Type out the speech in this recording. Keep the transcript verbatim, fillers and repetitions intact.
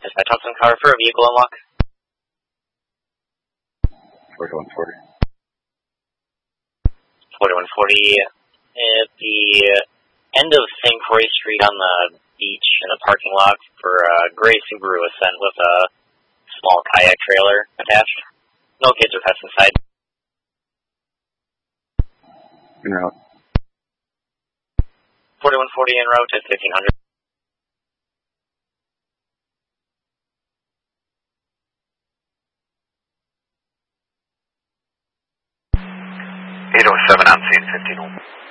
Dispatch Hudson car for a vehicle unlock. forty-one forty. forty-one forty at the end of Saint Croix Street on the beach in the parking lot for a gray Subaru Ascent with a small kayak trailer attached. No kids or pets inside. En route. forty-one forty en route at fifteen hundred. eight oh seven on scene, fifteen oh.